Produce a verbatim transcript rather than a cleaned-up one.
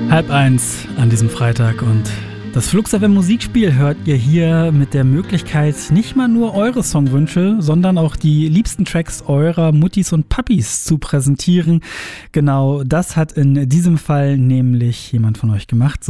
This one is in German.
Halb eins an diesem Freitag und das Flux F M Musikspiel hört ihr hier mit der Möglichkeit, nicht mal nur eure Songwünsche, sondern auch die liebsten Tracks eurer Muttis und Papis zu präsentieren. Genau das hat in diesem Fall nämlich jemand von euch gemacht.